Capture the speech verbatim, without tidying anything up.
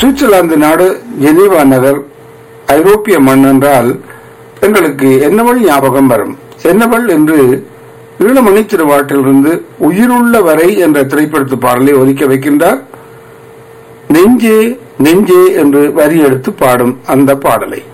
Switzerland நாடு Geneva நகர் ஐரோப்பிய மண் என்றால் எங்களுக்கு என்னவள் ஞாபகம் வரும்? என்னவள் என்று ஈழமணி திருவாட்டிலிருந்து உயிருள்ள வரை என்ற திரைப்படத்து பாடலை ஒலிக்க வைக்கின்றார். நெஞ்சே நெஞ்சே என்று வரி எடுத்து பாடும் அந்த பாடலை